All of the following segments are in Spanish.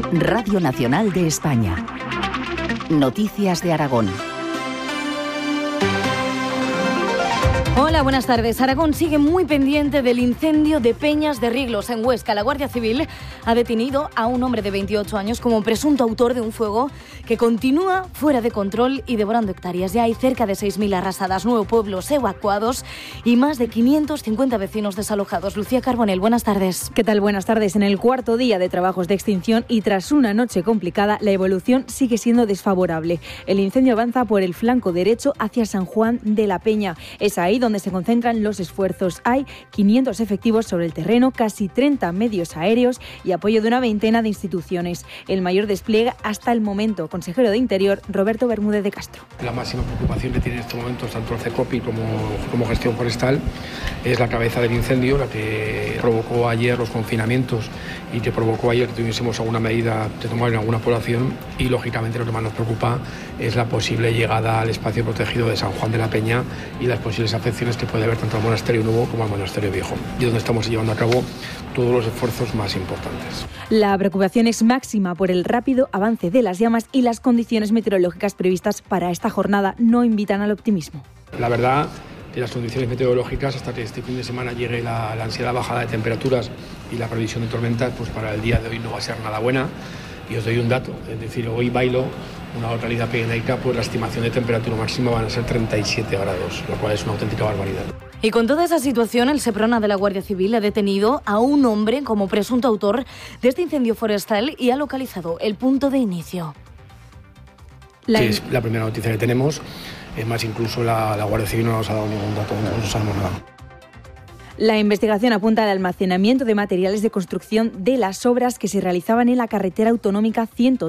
Radio Nacional de España. Noticias de Aragón. Hola, buenas tardes. Aragón sigue muy pendiente del incendio de Peñas de Riglos, en Huesca. La Guardia Civil ha detenido a un hombre de 28 años como presunto autor de un fuego que continúa fuera de control y devorando hectáreas. Ya hay cerca de 6.000 arrasadas, 9 pueblos evacuados y más de 550 vecinos desalojados. Lucía Carbonell, buenas tardes. ¿Qué tal? Buenas tardes. En el cuarto día de trabajos de extinción y tras una noche complicada, la evolución sigue siendo desfavorable. El incendio avanza por el flanco derecho hacia San Juan de la Peña. Es ahí donde se concentran los esfuerzos. Hay 500 efectivos sobre el terreno, casi 30 medios aéreos y apoyo de una veintena de instituciones. El mayor despliegue hasta el momento. Consejero de Interior, Roberto Bermúdez de Castro. La máxima preocupación que tiene en estos momentos tanto el CECOPI como Gestión Forestal es la cabeza del incendio, la que provocó ayer los confinamientos y que provocó ayer que tuviésemos alguna medida de tomar en alguna población, y lógicamente lo que más nos preocupa es la posible llegada al espacio protegido de San Juan de la Peña y las posibles afecciones que puede haber tanto al monasterio nuevo como al monasterio viejo, y donde estamos llevando a cabo todos los esfuerzos más importantes. La preocupación es máxima por el rápido avance de las llamas y las condiciones meteorológicas previstas para esta jornada no invitan al optimismo. La verdad, que las condiciones meteorológicas, hasta que este fin de semana llegue la ansiada bajada de temperaturas y la previsión de tormentas, pues para el día de hoy no va a ser nada buena. Y os doy un dato, es decir, hoy bailo una localidad pirenaica, pues la estimación de temperatura máxima van a ser 37 grados, lo cual es una auténtica barbaridad. Y con toda esa situación, el Seprona de la Guardia Civil ha detenido a un hombre como presunto autor de este incendio forestal y ha localizado el punto de inicio. Sí, es la primera noticia que tenemos. Es más, incluso la Guardia Civil no nos ha dado ningún dato, no sabemos nada. La investigación apunta al almacenamiento de materiales de construcción de las obras que se realizaban en la carretera autonómica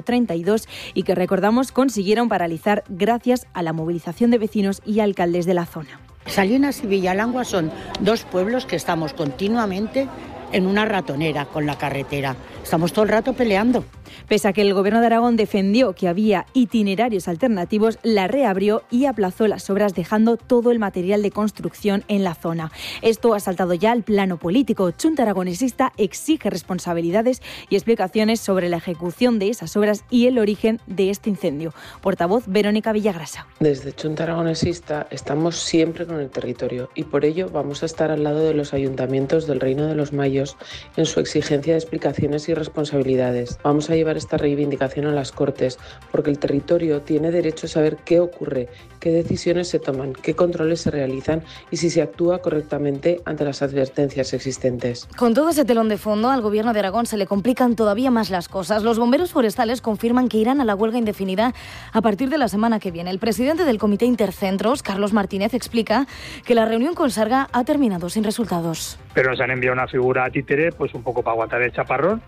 132 y que, recordamos, consiguieron paralizar gracias a la movilización de vecinos y alcaldes de la zona. Salinas y Villalangua son dos pueblos que estamos continuamente en una ratonera con la carretera. Estamos todo el rato peleando. Pese a que el Gobierno de Aragón defendió que había itinerarios alternativos, la reabrió y aplazó las obras, dejando todo el material de construcción en la zona. Esto ha saltado ya al plano político. Chunta Aragonesista exige responsabilidades y explicaciones sobre la ejecución de esas obras y el origen de este incendio. Portavoz Verónica Villagrasa. Desde Chunta Aragonesista estamos siempre con el territorio y por ello vamos a estar al lado de los ayuntamientos del Reino de los Mayos en su exigencia de explicaciones y responsabilidades. Vamos a llevar esta reivindicación a las Cortes porque el territorio tiene derecho a saber qué ocurre, qué decisiones se toman, qué controles se realizan y si se actúa correctamente ante las advertencias existentes. Con todo ese telón de fondo, al Gobierno de Aragón se le complican todavía más las cosas. Los bomberos forestales confirman que irán a la huelga indefinida a partir de la semana que viene. El presidente del Comité Intercentros, Carlos Martínez, explica que la reunión con Sarga ha terminado sin resultados. Pero nos han enviado una figura títere, pues un poco para aguantar el chaparrón.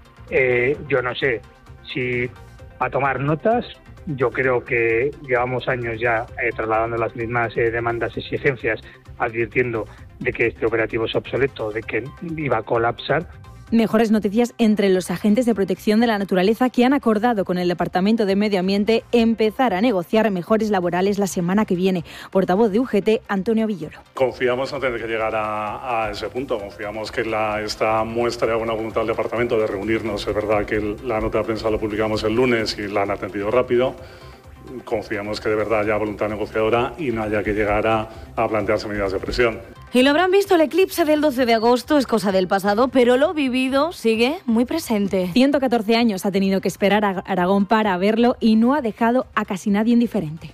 Yo no sé si a tomar notas. Yo creo que llevamos años ya trasladando las mismas demandas y exigencias, advirtiendo de que este operativo es obsoleto, de que iba a colapsar. Mejores noticias entre los agentes de protección de la naturaleza que han acordado con el Departamento de Medio Ambiente empezar a negociar mejores laborales la semana que viene. Portavoz de UGT, Antonio Villoro. Confiamos no tener que llegar a ese punto. Confiamos que esta muestra de buena voluntad del Departamento de reunirnos, es verdad que la nota de prensa la publicamos el lunes y la han atendido rápido. Confiamos que de verdad haya voluntad negociadora y no haya que llegar a plantearse medidas de presión. Y lo habrán visto, el eclipse del 12 de agosto es cosa del pasado, pero lo vivido sigue muy presente. 114 años ha tenido que esperar a Aragón para verlo y no ha dejado a casi nadie indiferente.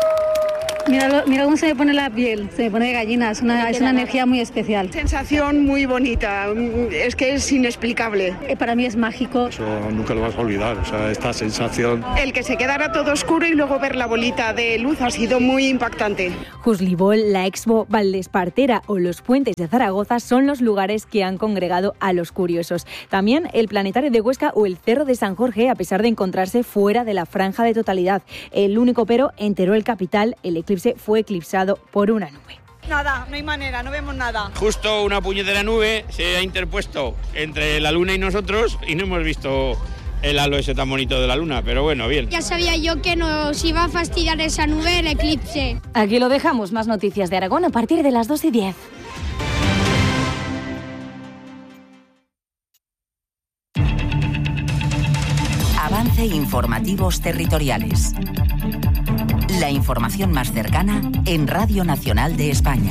Mira cómo se me pone la piel, se me pone de gallina, es una energía muy especial. Sensación muy bonita, es que es inexplicable. Para mí es mágico. Eso nunca lo vas a olvidar, o sea, esta sensación. El que se quedara todo oscuro y luego ver la bolita de luz ha sido muy impactante. Juslibol, la Expo Valdespartera o los puentes de Zaragoza son los lugares que han congregado a los curiosos. También el Planetario de Huesca o el Cerro de San Jorge, a pesar de encontrarse fuera de la franja de totalidad. El único pero en Teruel capital, el eclipse fue eclipsado por una nube. Nada, no hay manera, no vemos nada. Justo una puñetera nube se ha interpuesto entre la luna y nosotros y no hemos visto el halo ese tan bonito de la luna, pero bueno, bien. Ya sabía yo que nos iba a fastidiar esa nube, el eclipse. Aquí lo dejamos, más noticias de Aragón a partir de las 2:10. Balance Informativos Territoriales. La información más cercana en Radio Nacional de España.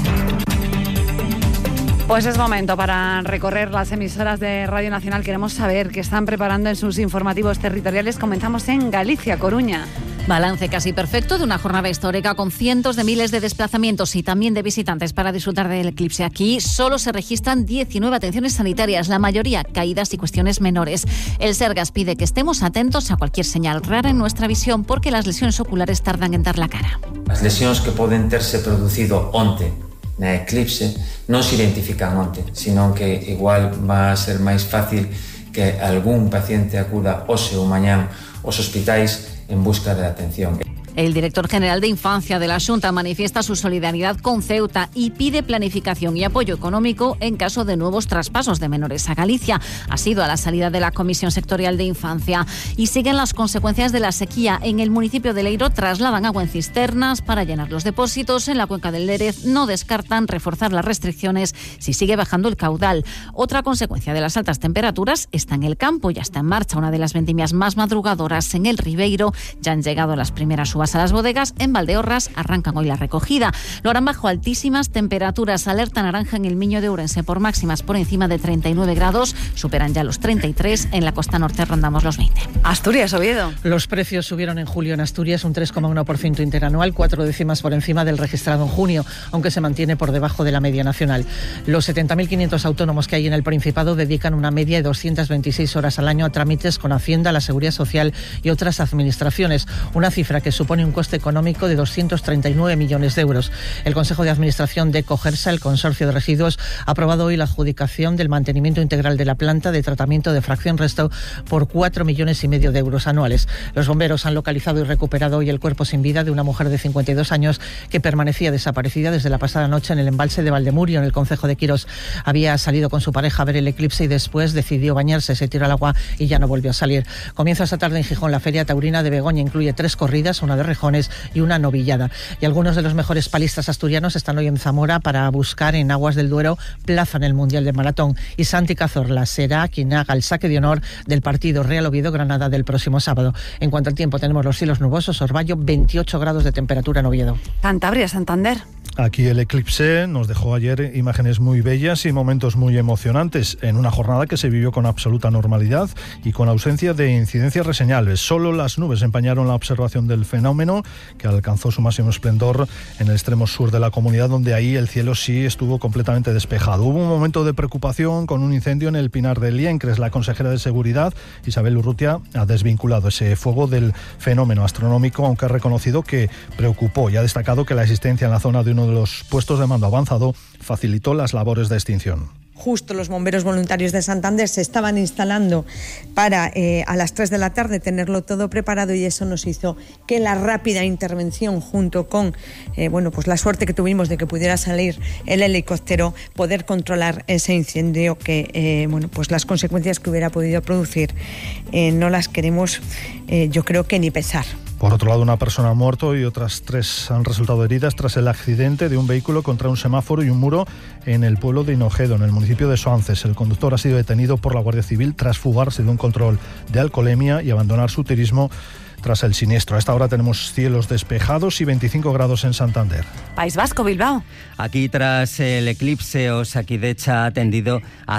Pues es momento para recorrer las emisoras de Radio Nacional. Queremos saber qué están preparando en sus informativos territoriales. Comenzamos en Galicia, Coruña. Balance casi perfecto de una jornada histórica con cientos de miles de desplazamientos y también de visitantes para disfrutar del eclipse. Aquí solo se registran 19 atenciones sanitarias, la mayoría caídas y cuestiones menores. El Sergas pide que estemos atentos a cualquier señal rara en nuestra visión porque las lesiones oculares tardan en dar la cara. As lesións que poden terse producido onte na eclipse non se identifican onte, sino que igual va a ser máis fácil que algún paciente acuda hoxe ou mañán aos hospitais en busca de atención. El director general de Infancia de la Xunta manifiesta su solidaridad con Ceuta y pide planificación y apoyo económico en caso de nuevos traspasos de menores a Galicia. Ha sido a la salida de la Comisión Sectorial de Infancia. Y siguen las consecuencias de la sequía. En el municipio de Leiro trasladan agua en cisternas para llenar los depósitos. En la cuenca del Lérez no descartan reforzar las restricciones si sigue bajando el caudal. Otra consecuencia de las altas temperaturas está en el campo. Ya está en marcha una de las vendimias más madrugadoras en el Ribeiro. Ya han llegado las primeras uvas a las bodegas. En Valdeorras arrancan hoy la recogida. Lo harán bajo altísimas temperaturas. Alerta naranja en el Miño de Ourense por máximas por encima de 39 grados. Superan ya los 33. En la costa norte rondamos los 20. Asturias, Oviedo. Los precios subieron en julio en Asturias un 3,1% interanual, 4 décimas por encima del registrado en junio, aunque se mantiene por debajo de la media nacional. Los 70.500 autónomos que hay en el Principado dedican una media de 226 horas al año a trámites con Hacienda, la Seguridad Social y otras administraciones. Una cifra que supone un coste económico de 239 millones de euros. El Consejo de Administración de Cogersa, el Consorcio de Residuos, ha aprobado hoy la adjudicación del mantenimiento integral de la planta de tratamiento de fracción resto por 4,5 millones de euros anuales. Los bomberos han localizado y recuperado hoy el cuerpo sin vida de una mujer de 52 años que permanecía desaparecida desde la pasada noche en el embalse de Valdemurio, en el concejo de Quirós. Había salido con su pareja a ver el eclipse y después decidió bañarse, se tiró al agua y ya no volvió a salir. Comienza esta tarde en Gijón la Feria Taurina de Begoña. Incluye 3 corridas, una de rejones y una novillada. Y algunos de los mejores palistas asturianos están hoy en Zamora para buscar en aguas del Duero plaza en el Mundial de Maratón. Y Santi Cazorla será quien haga el saque de honor del partido Real Oviedo-Granada del próximo sábado. En cuanto al tiempo, tenemos los cielos nubosos. Orvallo, 28 grados de temperatura en Oviedo. Cantabria, Santander. Aquí el eclipse nos dejó ayer imágenes muy bellas y momentos muy emocionantes en una jornada que se vivió con absoluta normalidad y con ausencia de incidencias reseñables. Solo las nubes empañaron la observación del fenómeno, que alcanzó su máximo esplendor en el extremo sur de la comunidad, donde ahí el cielo sí estuvo completamente despejado. Hubo un momento de preocupación con un incendio en el Pinar de Liencres. La consejera de Seguridad, Isabel Urrutia, ha desvinculado ese fuego del fenómeno astronómico, aunque ha reconocido que preocupó y ha destacado que la existencia en la zona de uno de los puestos de mando avanzado facilitó las labores de extinción. Justo los bomberos voluntarios de Santander se estaban instalando para a las 3 de la tarde tenerlo todo preparado, y eso nos hizo que la rápida intervención, junto con pues la suerte que tuvimos de que pudiera salir el helicóptero, poder controlar ese incendio que pues las consecuencias que hubiera podido producir no las queremos yo creo que ni pensar. Por otro lado, una persona ha muerto y otras 3 han resultado heridas tras el accidente de un vehículo contra un semáforo y un muro en el pueblo de Hinojedo, en el municipio de Soances. El conductor ha sido detenido por la Guardia Civil tras fugarse de un control de alcoholemia y abandonar su turismo tras el siniestro. A esta hora tenemos cielos despejados y 25 grados en Santander. País Vasco, Bilbao. Aquí, tras el eclipse, Osakidecha ha atendido a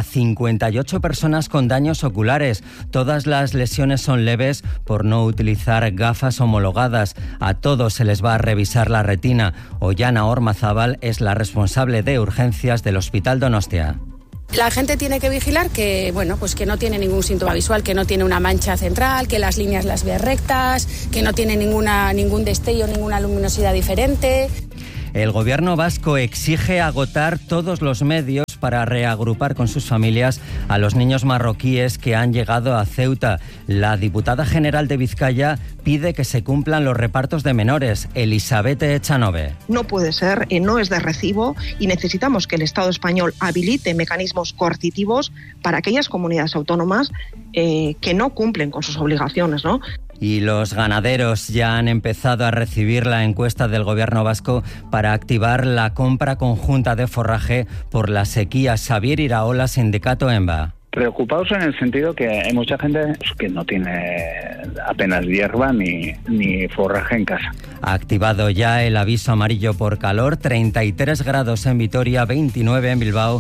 58 personas con daños oculares. Todas las lesiones son leves por no utilizar gafas homologadas. A todos se les va a revisar la retina. Ollana Ormazábal es la responsable de urgencias del Hospital Donostia. La gente tiene que vigilar que, pues que no tiene ningún síntoma visual, que no tiene una mancha central, que las líneas las ve rectas, que no tiene ningún destello, ninguna luminosidad diferente. El gobierno vasco exige agotar todos los medios para reagrupar con sus familias a los niños marroquíes que han llegado a Ceuta. La diputada general de Vizcaya pide que se cumplan los repartos de menores. Elizabeth Echanove. No puede ser, no es de recibo, y necesitamos que el Estado español habilite mecanismos coercitivos para aquellas comunidades autónomas que no cumplen con sus obligaciones, ¿no? Y los ganaderos ya han empezado a recibir la encuesta del gobierno vasco para activar la compra conjunta de forraje por la sequía. Xavier Iraola, Sindicato EMBA. Preocupados en el sentido que hay mucha gente que no tiene apenas hierba ni forraje en casa. Ha activado ya el aviso amarillo por calor, 33 grados en Vitoria, 29 en Bilbao,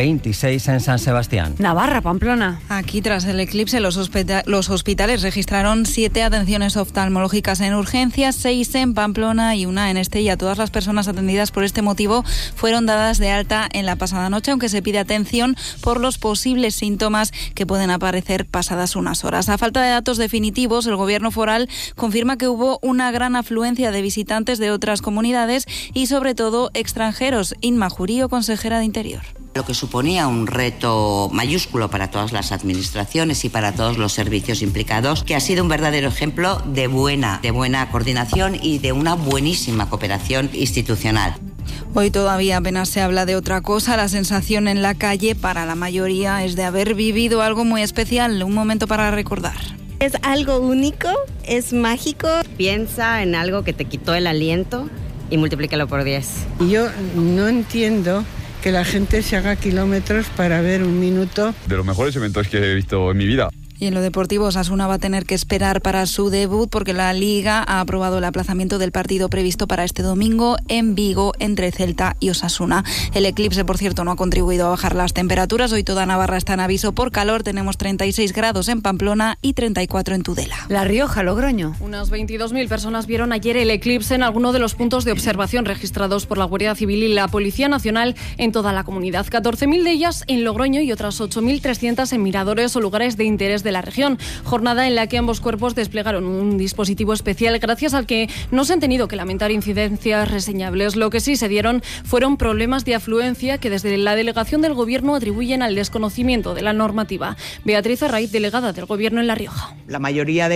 26 en San Sebastián. Navarra, Pamplona. Aquí, tras el eclipse, los hospitales registraron 7 atenciones oftalmológicas en urgencias, 6 en Pamplona y 1 en Estella. Todas las personas atendidas por este motivo fueron dadas de alta en la pasada noche, aunque se pide atención por los posibles síntomas que pueden aparecer pasadas unas horas. A falta de datos definitivos, el Gobierno foral confirma que hubo una gran afluencia de visitantes de otras comunidades y, sobre todo, extranjeros. Inma Jurío, consejera de Interior. Lo que suponía un reto mayúsculo para todas las administraciones y para todos los servicios implicados, que ha sido un verdadero ejemplo de buena coordinación y de una buenísima cooperación institucional. Hoy todavía apenas se habla de otra cosa. La sensación en la calle para la mayoría es de haber vivido algo muy especial, un momento para recordar. Es algo único, es mágico. Piensa en algo que te quitó el aliento y multiplícalo por 10. Yo no entiendo que la gente se haga kilómetros para ver un minuto. De los mejores eventos que he visto en mi vida. Y en lo deportivo, Osasuna va a tener que esperar para su debut porque la Liga ha aprobado el aplazamiento del partido previsto para este domingo en Vigo entre Celta y Osasuna. El eclipse, por cierto, no ha contribuido a bajar las temperaturas. Hoy toda Navarra está en aviso por calor. Tenemos 36 grados en Pamplona y 34 en Tudela. La Rioja, Logroño. Unas 22.000 personas vieron ayer el eclipse en alguno de los puntos de observación registrados por la Guardia Civil y la Policía Nacional en toda la comunidad. 14.000 de ellas en Logroño y otras 8.300 en miradores o lugares de interés de la región. Jornada en la que ambos cuerpos desplegaron un dispositivo especial gracias al que no se han tenido que lamentar incidencias reseñables. Lo que sí se dieron fueron problemas de afluencia que desde la delegación del Gobierno atribuyen al desconocimiento de la normativa. Beatriz Arraiz, delegada del Gobierno en La Rioja. La mayoría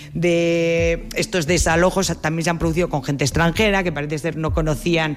de estos desalojos también se han producido con gente extranjera que parece ser no conocían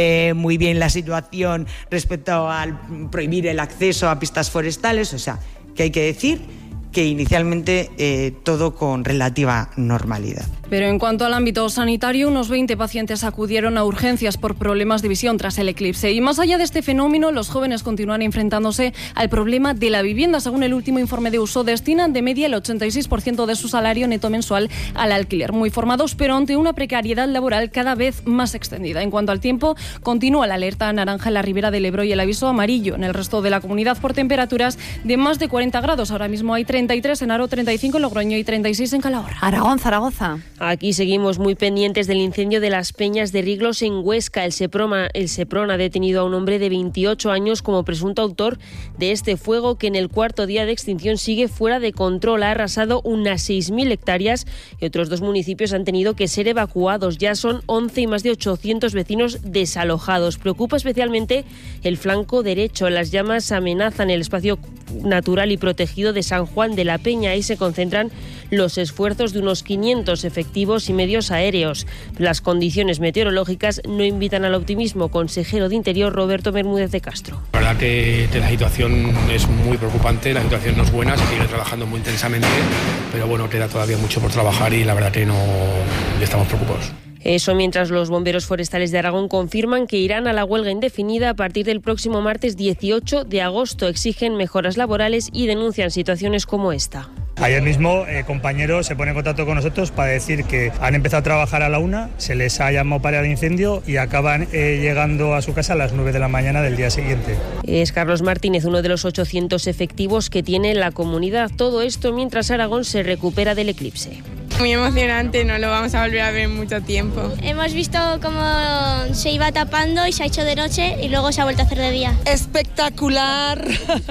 muy bien la situación respecto al prohibir el acceso a pistas forestales. O sea, que hay que decir que inicialmente todo con relativa normalidad. Pero en cuanto al ámbito sanitario, unos 20 pacientes acudieron a urgencias por problemas de visión tras el eclipse. Y más allá de este fenómeno, los jóvenes continúan enfrentándose al problema de la vivienda. Según el último informe de Uso, destinan de media el 86% de su salario neto mensual al alquiler. Muy formados, pero ante una precariedad laboral cada vez más extendida. En cuanto al tiempo, continúa la alerta naranja en la Ribera del Ebro y el aviso amarillo en el resto de la comunidad por temperaturas de más de 40 grados. Ahora mismo hay 33 en Haro, 35 en Logroño y 36 en Calahorra. Aragón, Zaragoza. Aquí seguimos muy pendientes del incendio de las Peñas de Riglos en Huesca. El Seprona ha detenido a un hombre de 28 años como presunto autor de este fuego que en el cuarto día de extinción sigue fuera de control. Ha arrasado unas 6.000 hectáreas y otros 2 municipios han tenido que ser evacuados. Ya son 11 y más de 800 vecinos desalojados. Preocupa especialmente el flanco derecho. Las llamas amenazan el espacio natural y protegido de San Juan de la Peña. Ahí se concentran los esfuerzos de unos 500 efectivos y medios aéreos. Las condiciones meteorológicas no invitan al optimismo. Consejero de Interior, Roberto Bermúdez de Castro. La verdad que la situación es muy preocupante, la situación no es buena, se sigue trabajando muy intensamente, pero bueno, queda todavía mucho por trabajar y la verdad que no estamos preocupados. Eso mientras los bomberos forestales de Aragón confirman que irán a la huelga indefinida a partir del próximo martes 18 de agosto. Exigen mejoras laborales y denuncian situaciones como esta. Ayer mismo compañeros se ponen en contacto con nosotros para decir que han empezado a trabajar a la 1, se les ha llamado para el incendio y acaban llegando a su casa a las 9 de la mañana del día siguiente. Es Carlos Martínez, uno de los 800 efectivos que tiene la comunidad. Todo esto mientras Aragón se recupera del eclipse. Muy emocionante, no lo vamos a volver a ver en mucho tiempo. Hemos visto cómo se iba tapando y se ha hecho de noche y luego se ha vuelto a hacer de día. ¡Espectacular!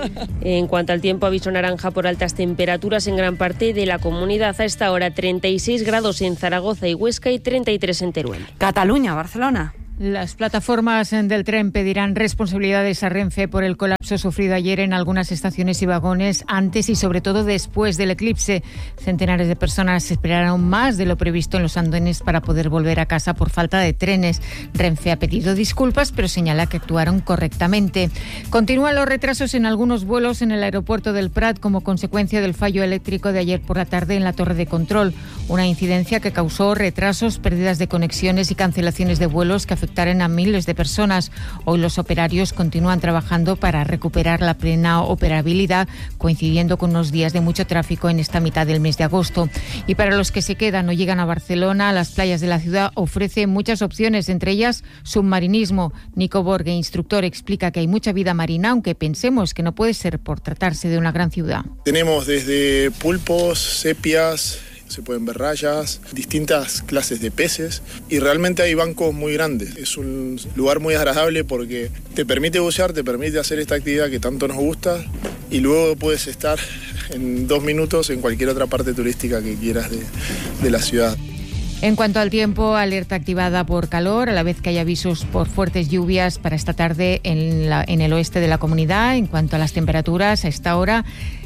En cuanto al tiempo, aviso naranja por altas temperaturas en gran parte de la comunidad. A esta hora 36 grados en Zaragoza y Huesca y 33 en Teruel. Cataluña, Barcelona. Las plataformas del tren pedirán responsabilidades a Renfe por el colapso sufrido ayer en algunas estaciones y vagones antes y sobre todo después del eclipse. Centenares de personas esperaron más de lo previsto en los andenes para poder volver a casa por falta de trenes. Renfe ha pedido disculpas, pero señala que actuaron correctamente. Continúan los retrasos en algunos vuelos en el aeropuerto del Prat como consecuencia del fallo eléctrico de ayer por la tarde en la torre de control. Una incidencia que causó retrasos, pérdidas de conexiones y cancelaciones de vuelos que afectaron afectaron a miles de personas. Hoy los operarios continúan trabajando para recuperar la plena operabilidad, coincidiendo con unos días de mucho tráfico en esta mitad del mes de agosto. Y para los que se quedan o llegan a Barcelona, las playas de la ciudad ofrecen muchas opciones, entre ellas submarinismo. Nico Borge, instructor, explica que hay mucha vida marina, aunque pensemos que no puede ser por tratarse de una gran ciudad. Tenemos desde pulpos, sepias, se pueden ver rayas, distintas clases de peces y realmente hay bancos muy grandes. Es un lugar muy agradable porque te permite bucear, te permite hacer esta actividad que tanto nos gusta y luego puedes estar en 2 minutos en cualquier otra parte turística que quieras de la ciudad. En cuanto al tiempo, alerta activada por calor, a la vez que hay avisos por fuertes lluvias para esta tarde en el oeste de la comunidad. En cuanto a las temperaturas, a esta hora,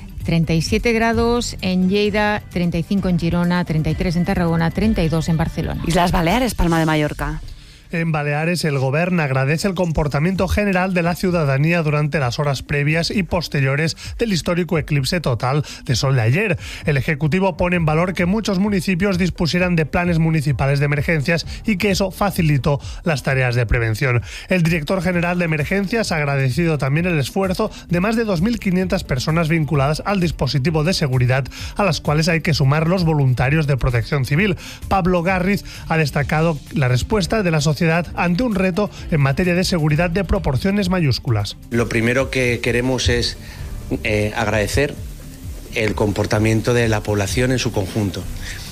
37 grados en Lleida, 35 en Girona, 33 en Tarragona, 32 en Barcelona. Islas Baleares, Palma de Mallorca. En Baleares, el Govern agradece el comportamiento general de la ciudadanía durante las horas previas y posteriores del histórico eclipse total de sol de ayer. El Ejecutivo pone en valor que muchos municipios dispusieran de planes municipales de emergencias y que eso facilitó las tareas de prevención. El director general de Emergencias ha agradecido también el esfuerzo de más de 2.500 personas vinculadas al dispositivo de seguridad, a las cuales hay que sumar los voluntarios de Protección Civil. Pablo Garriz ha destacado la respuesta de la sociedad ante un reto en materia de seguridad de proporciones mayúsculas. Lo primero que queremos es agradecer el comportamiento de la población en su conjunto.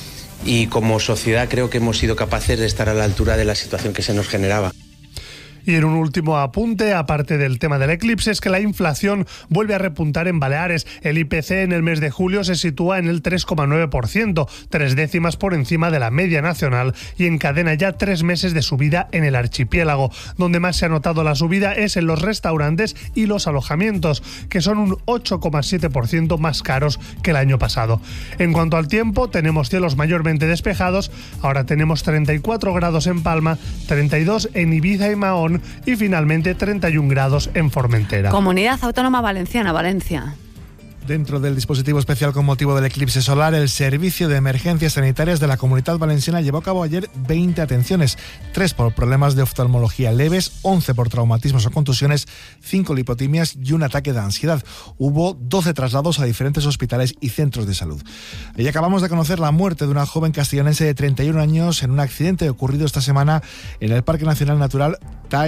Y como sociedad creo que hemos sido capaces de estar a la altura de la situación que se nos generaba. Y en un último apunte, aparte del tema del eclipse, es que la inflación vuelve a repuntar en Baleares. El IPC en el mes de julio se sitúa en el 3,9%, 3 décimas por encima de la media nacional y encadena ya 3 meses de subida en el archipiélago. Donde más se ha notado la subida es en los restaurantes y los alojamientos, que son un 8,7% más caros que el año pasado. En cuanto al tiempo, tenemos cielos mayormente despejados. Ahora tenemos 34 grados en Palma, 32 en Ibiza y Mahón, y finalmente 31 grados en Formentera. Comunidad Autónoma Valenciana, Valencia. Dentro del dispositivo especial con motivo del eclipse solar, el Servicio de Emergencias Sanitarias de la Comunidad Valenciana llevó a cabo ayer 20 atenciones, 3 por problemas de oftalmología leves, 11 por traumatismos o contusiones, 5 lipotimias y un ataque de ansiedad. Hubo 12 traslados a diferentes hospitales y centros de salud. Y acabamos de conocer la muerte de una joven castellonense de 31 años en un accidente ocurrido esta semana en el Parque Nacional Natural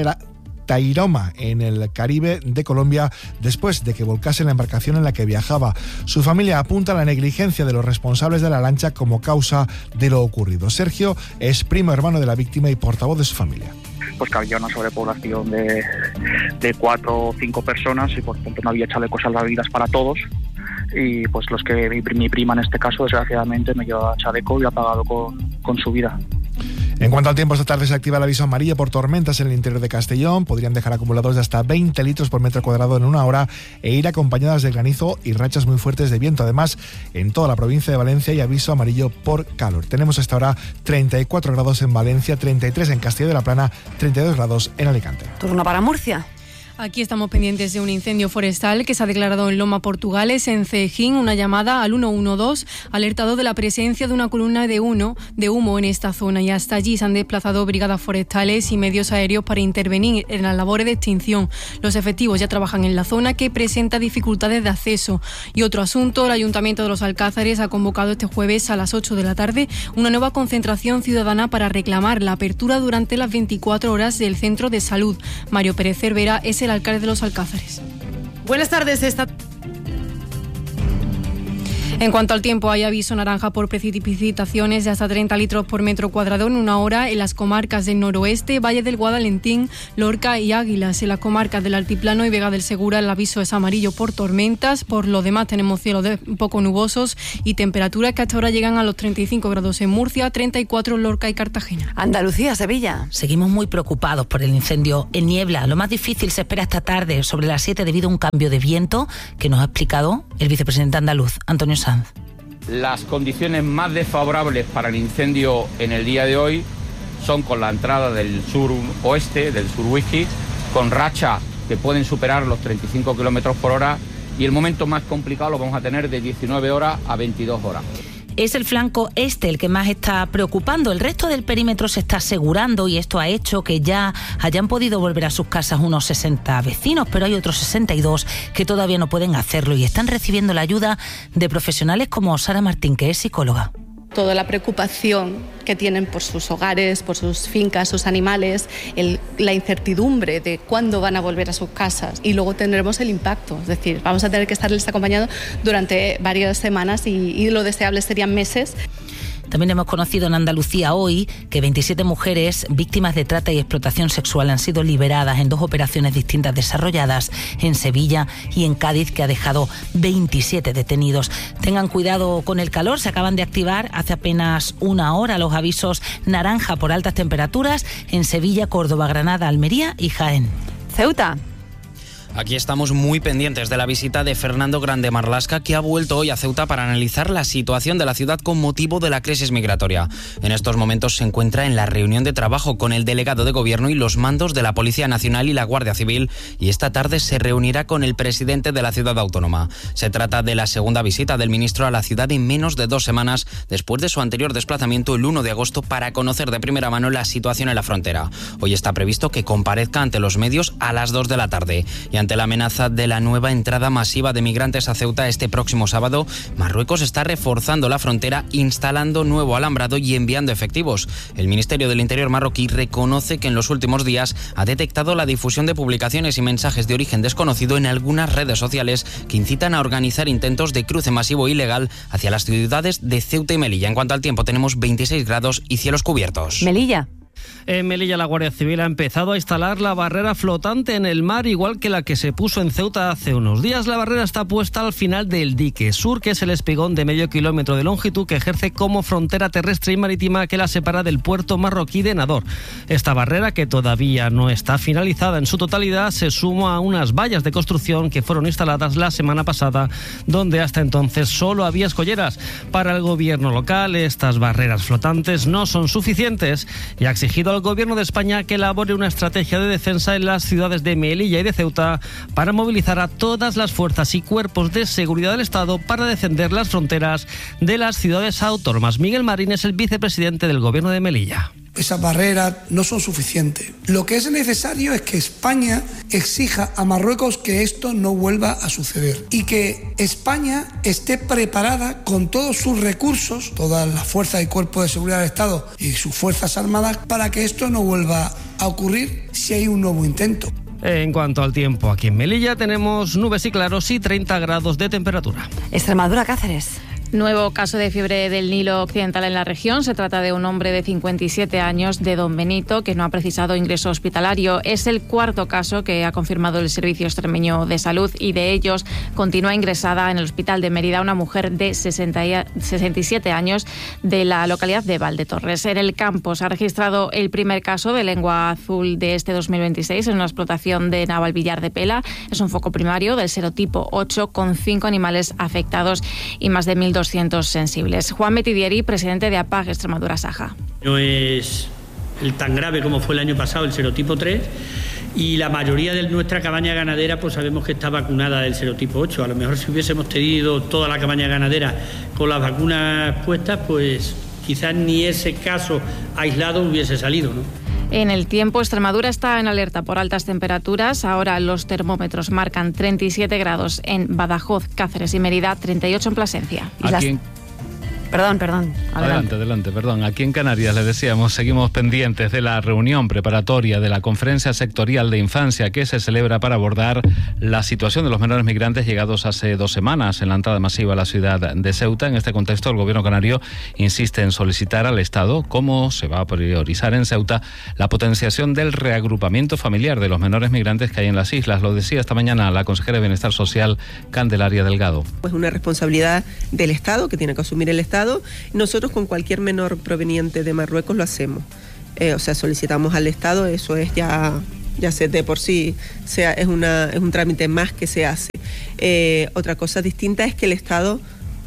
Tayrona, en el Caribe de Colombia, después de que volcase la embarcación en la que viajaba. Su familia apunta a la negligencia de los responsables de la lancha como causa de lo ocurrido. Sergio es primo hermano de la víctima y portavoz de su familia. Pues que había una sobrepoblación de 4 o 5 personas y por tanto no había chalecos salvavidas para todos. Y pues los que mi prima en este caso desgraciadamente no llevaba chaleco y ha pagado con su vida. En cuanto al tiempo, esta tarde se activa el aviso amarillo por tormentas en el interior de Castellón. Podrían dejar acumulados de hasta 20 litros por metro cuadrado en una hora e ir acompañadas de granizo y rachas muy fuertes de viento. Además, en toda la provincia de Valencia hay aviso amarillo por calor. Tenemos hasta ahora 34 grados en Valencia, 33 en Castilla de la Plana, 32 grados en Alicante. Turno para Murcia. Aquí estamos pendientes de un incendio forestal que se ha declarado en Loma Portugales, en Cejín. Una llamada al 112 ha alertado de la presencia de una columna de humo en esta zona y hasta allí se han desplazado brigadas forestales y medios aéreos para intervenir en las labores de extinción. Los efectivos ya trabajan en la zona, que presenta dificultades de acceso. Y otro asunto, el Ayuntamiento de Los Alcázares ha convocado este jueves a las 8 de la tarde una nueva concentración ciudadana para reclamar la apertura durante las 24 horas del centro de salud. Mario Pérez Cervera es el alcalde de Los Alcázares. Buenas tardes. En cuanto al tiempo, hay aviso naranja por precipitaciones de hasta 30 litros por metro cuadrado en una hora en las comarcas del noroeste, Valle del Guadalentín, Lorca y Águilas. En las comarcas del Altiplano y Vega del Segura el aviso es amarillo por tormentas. Por lo demás tenemos cielos un poco nubosos y temperaturas que hasta ahora llegan a los 35 grados en Murcia, 34 en Lorca y Cartagena. Andalucía, Sevilla. Seguimos muy preocupados por el incendio en Niebla. Lo más difícil se espera esta tarde, sobre las 7, debido a un cambio de viento que nos ha explicado el vicepresidente andaluz, Antonio Sanz. Las condiciones más desfavorables para el incendio en el día de hoy son con la entrada del suroeste, del surwhisky, con rachas que pueden superar los 35 kilómetros por hora, y el momento más complicado lo vamos a tener de 19 horas a 22 horas. Es el flanco este el que más está preocupando. El resto del perímetro se está asegurando y esto ha hecho que ya hayan podido volver a sus casas unos 60 vecinos, pero hay otros 62 que todavía no pueden hacerlo y están recibiendo la ayuda de profesionales como Sara Martín, que es psicóloga. Toda la preocupación que tienen por sus hogares, por sus fincas, sus animales, la incertidumbre de cuándo van a volver a sus casas, y luego tendremos el impacto, es decir, vamos a tener que estarles acompañando durante varias semanas y lo deseable serían meses. También hemos conocido en Andalucía hoy que 27 mujeres víctimas de trata y explotación sexual han sido liberadas en 2 operaciones distintas desarrolladas en Sevilla y en Cádiz, que ha dejado 27 detenidos. Tengan cuidado con el calor, se acaban de activar hace apenas una hora los avisos naranja por altas temperaturas en Sevilla, Córdoba, Granada, Almería y Jaén. Ceuta. Aquí estamos muy pendientes de la visita de Fernando Grande Marlaska, que ha vuelto hoy a Ceuta para analizar la situación de la ciudad con motivo de la crisis migratoria. En estos momentos se encuentra en la reunión de trabajo con el delegado de gobierno y los mandos de la Policía Nacional y la Guardia Civil, y esta tarde se reunirá con el presidente de la ciudad autónoma. Se trata de la segunda visita del ministro a la ciudad en menos de 2 semanas, después de su anterior desplazamiento el 1 de agosto para conocer de primera mano la situación en la frontera. Hoy está previsto que comparezca ante los medios a las 2 de la tarde. Y ante la amenaza de la nueva entrada masiva de migrantes a Ceuta este próximo sábado, Marruecos está reforzando la frontera, instalando nuevo alambrado y enviando efectivos. El Ministerio del Interior marroquí reconoce que en los últimos días ha detectado la difusión de publicaciones y mensajes de origen desconocido en algunas redes sociales que incitan a organizar intentos de cruce masivo ilegal hacia las ciudades de Ceuta y Melilla. En cuanto al tiempo, tenemos 26 grados y cielos cubiertos. Melilla. En Melilla, la Guardia Civil ha empezado a instalar la barrera flotante en el mar, igual que la que se puso en Ceuta hace unos días. La barrera está puesta al final del dique sur, que es el espigón de medio kilómetro de longitud que ejerce como frontera terrestre y marítima que la separa del puerto marroquí de Nador. Esta barrera, que todavía no está finalizada en su totalidad, se suma a unas vallas de construcción que fueron instaladas la semana pasada, donde hasta entonces solo había escolleras. Para el gobierno local, estas barreras flotantes no son suficientes y ha exigido al Gobierno de España que elabore una estrategia de defensa en las ciudades de Melilla y de Ceuta para movilizar a todas las fuerzas y cuerpos de seguridad del Estado para defender las fronteras de las ciudades autónomas. Miguel Marín es el vicepresidente del Gobierno de Melilla. Esas barreras no son suficientes. Lo que es necesario es que España exija a Marruecos que esto no vuelva a suceder y que España esté preparada con todos sus recursos, todas las fuerzas y cuerpos de seguridad del Estado y sus fuerzas armadas, para que esto no vuelva a ocurrir si hay un nuevo intento. En cuanto al tiempo, aquí en Melilla tenemos nubes y claros y 30 grados de temperatura. Extremadura, Cáceres. Nuevo caso de fiebre del Nilo Occidental en la región. Se trata de un hombre de 57 años de Don Benito que no ha precisado ingreso hospitalario. Es el 4º caso que ha confirmado el Servicio Extremeño de Salud y de ellos continúa ingresada en el Hospital de Mérida una mujer de 67 años de la localidad de Valdetorres. En el campo se ha registrado el primer caso de lengua azul de este 2026 en una explotación de Navalvillar de Pela. Es un foco primario del serotipo 8 con 5 animales afectados y más de 1.200 sensibles. Juan Metidieri, presidente de APAG Extremadura Saja. No es tan grave como fue el año pasado el serotipo 3 y la mayoría de nuestra cabaña ganadera pues sabemos que está vacunada del serotipo 8. A lo mejor si hubiésemos tenido toda la cabaña ganadera con las vacunas puestas, pues quizás ni ese caso aislado hubiese salido, ¿no? En el tiempo, Extremadura está en alerta por altas temperaturas. Ahora los termómetros marcan 37 grados en Badajoz, Cáceres y Mérida, 38 en Plasencia. Perdón. Adelante. Aquí en Canarias, les decíamos, seguimos pendientes de la reunión preparatoria de la Conferencia Sectorial de Infancia que se celebra para abordar la situación de los menores migrantes llegados hace 2 semanas en la entrada masiva a la ciudad de Ceuta. En este contexto, el Gobierno canario insiste en solicitar al Estado cómo se va a priorizar en Ceuta la potenciación del reagrupamiento familiar de los menores migrantes que hay en las islas. Lo decía esta mañana la consejera de Bienestar Social, Candelaria Delgado. Es una responsabilidad del Estado que tiene que asumir el Estado. Nosotros con cualquier menor proveniente de Marruecos lo hacemos. Solicitamos al Estado, eso es ya sé de por sí, es un trámite más que se hace. Otra cosa distinta es que el Estado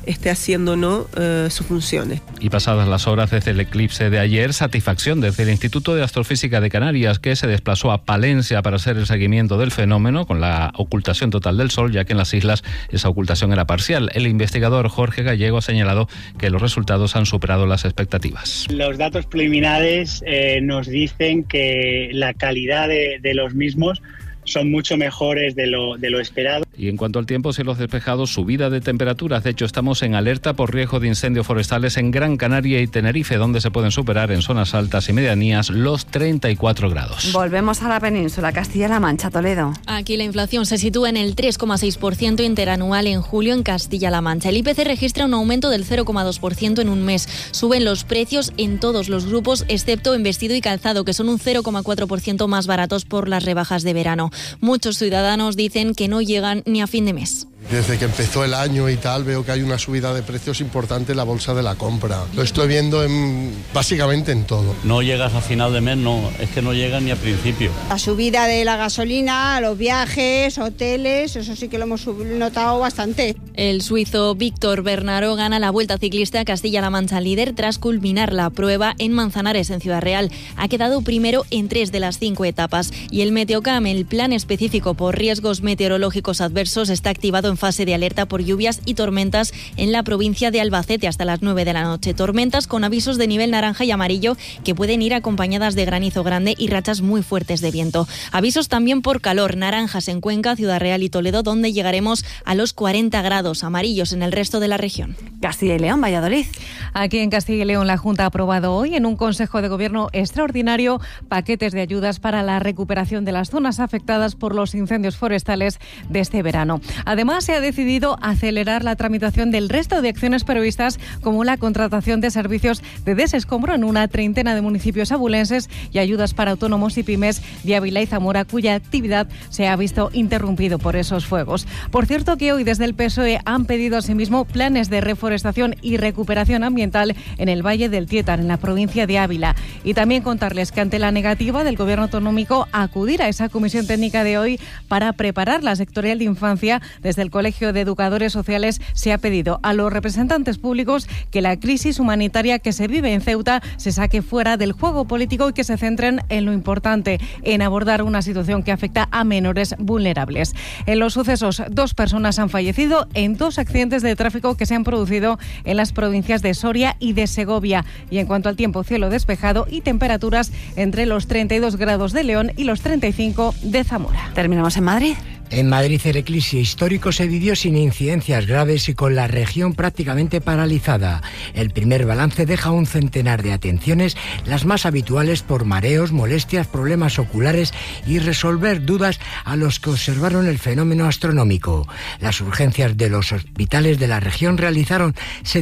esté haciendo o no sus funciones. Y pasadas las horas desde el eclipse de ayer, satisfacción desde el Instituto de Astrofísica de Canarias, que se desplazó a Palencia para hacer el seguimiento del fenómeno con la ocultación total del Sol, ya que en las islas esa ocultación era parcial. El investigador Jorge Gallego ha señalado que los resultados han superado las expectativas. Los datos preliminares nos dicen que la calidad de los mismos son mucho mejores de lo esperado. Y en cuanto al tiempo, cielos despejados, subida de temperaturas. De hecho, estamos en alerta por riesgo de incendios forestales en Gran Canaria y Tenerife, donde se pueden superar en zonas altas y medianías los 34 grados. Volvemos a la península, Castilla-La Mancha, Toledo. Aquí la inflación se sitúa en el 3,6% interanual en julio en Castilla-La Mancha. El IPC registra un aumento del 0,2% en un mes. Suben los precios en todos los grupos, excepto en vestido y calzado, que son un 0,4% más baratos por las rebajas de verano. Muchos ciudadanos dicen que no llegan ni a fin de mes. Desde que empezó el año y tal, veo que hay una subida de precios importante en la bolsa de la compra. Lo estoy viendo básicamente en todo. No llegas a final de mes, no, es que no llegas ni a principio. La subida de la gasolina, los viajes, hoteles, eso sí que lo hemos notado bastante. El suizo Víctor Bernaró gana la Vuelta Ciclista Castilla-La Mancha líder tras culminar la prueba en Manzanares, en Ciudad Real. Ha quedado primero en 3 de las 5 etapas y el Meteocam, el plan específico por riesgos meteorológicos adversos, está activado en fase de alerta por lluvias y tormentas en la provincia de Albacete hasta las 9 de la noche. Tormentas con avisos de nivel naranja y amarillo que pueden ir acompañadas de granizo grande y rachas muy fuertes de viento. Avisos también por calor, naranjas en Cuenca, Ciudad Real y Toledo, donde llegaremos a los 40 grados, amarillos en el resto de la región. Castilla y León, Valladolid. Aquí en Castilla y León la Junta ha aprobado hoy en un Consejo de Gobierno extraordinario paquetes de ayudas para la recuperación de las zonas afectadas por los incendios forestales de este verano. Además, se ha decidido acelerar la tramitación del resto de acciones previstas, como la contratación de servicios de desescombro en una treintena de municipios abulenses y ayudas para autónomos y pymes de Ávila y Zamora, cuya actividad se ha visto interrumpido por esos fuegos. Por cierto, que hoy desde el PSOE han pedido asimismo planes de reforestación y recuperación ambiental en el Valle del Tietar, en la provincia de Ávila. Y también contarles que ante la negativa del Gobierno autonómico a acudir a esa comisión técnica de hoy para preparar la sectorial de infancia, desde el Colegio de Educadores Sociales se ha pedido a los representantes públicos que la crisis humanitaria que se vive en Ceuta se saque fuera del juego político y que se centren en lo importante, en abordar una situación que afecta a menores vulnerables. En los sucesos, 2 personas han fallecido en 2 accidentes de tráfico que se han producido en las provincias de Soria y de Segovia. Y en cuanto al tiempo, cielo despejado y temperaturas entre los 32 grados de León y los 35 de Zamora. Terminamos en Madrid. En Madrid el eclipse histórico se vivió sin incidencias graves y con la región prácticamente paralizada. El primer balance deja un centenar de atenciones, las más habituales por mareos, molestias, problemas oculares y resolver dudas a los que observaron el fenómeno astronómico. Las urgencias de los hospitales de la región realizaron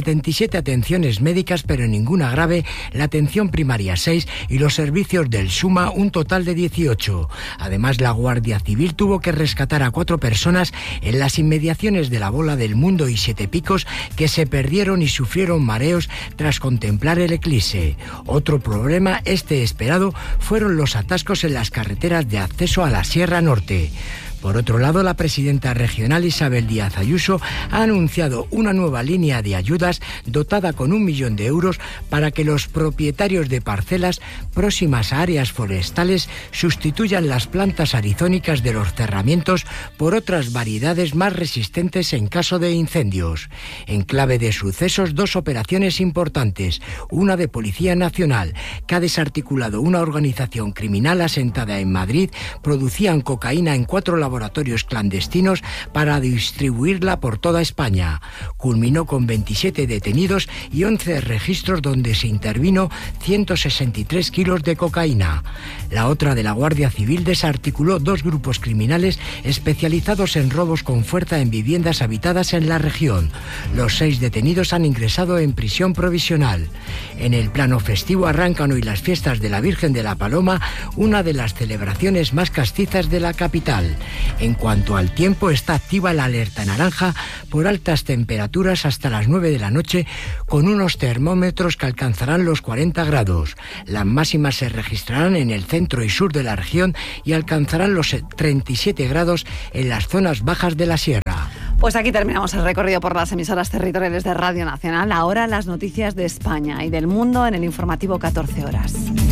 77 atenciones médicas, pero ninguna grave, la atención primaria 6 y los servicios del SUMA un total de 18. Además, la Guardia Civil tuvo que rescatar a 4 personas en las inmediaciones de la Bola del Mundo y Siete Picos que se perdieron y sufrieron mareos tras contemplar el eclipse. Otro problema, esperado, fueron los atascos en las carreteras de acceso a la Sierra Norte. Por otro lado, la presidenta regional Isabel Díaz Ayuso ha anunciado una nueva línea de ayudas dotada con 1 millón de euros para que los propietarios de parcelas próximas a áreas forestales sustituyan las plantas arizónicas de los cerramientos por otras variedades más resistentes en caso de incendios. En clave de sucesos, 2 operaciones importantes, una de Policía Nacional, que ha desarticulado una organización criminal asentada en Madrid, producían cocaína en 4 laboratorios clandestinos para distribuirla por toda España. Culminó con 27 detenidos y 11 registros donde se intervino 163 kilos de cocaína. La otra, de la Guardia Civil, desarticuló 2 grupos criminales especializados en robos con fuerza en viviendas habitadas en la región. Los 6 detenidos han ingresado en prisión provisional. En el plano festivo arrancan hoy las fiestas de la Virgen de la Paloma, una de las celebraciones más castizas de la capital. En cuanto al tiempo, está activa la alerta naranja por altas temperaturas hasta las 9 de la noche, con unos termómetros que alcanzarán los 40 grados. Las máximas se registrarán en el centro y sur de la región y alcanzarán los 37 grados en las zonas bajas de la sierra. Pues aquí terminamos el recorrido por las emisoras territoriales de Radio Nacional. Ahora las noticias de España y del mundo en el informativo 14 horas.